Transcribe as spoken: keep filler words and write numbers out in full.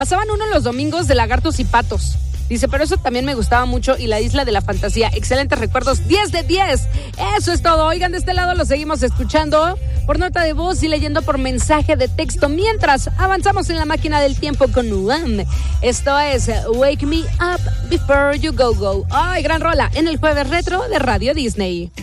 Pasaban uno los domingos de Lagartos y Patos. Dice, pero eso también me gustaba mucho y la Isla de la Fantasía. Excelentes recuerdos, diez de diez. Eso es todo. Oigan, de este lado lo seguimos escuchando por nota de voz y leyendo por mensaje de texto. Mientras avanzamos en la máquina del tiempo con U A M. Esto es Wake Me Up Before You Go Go. Ay, gran rola en el jueves retro de Radio Disney.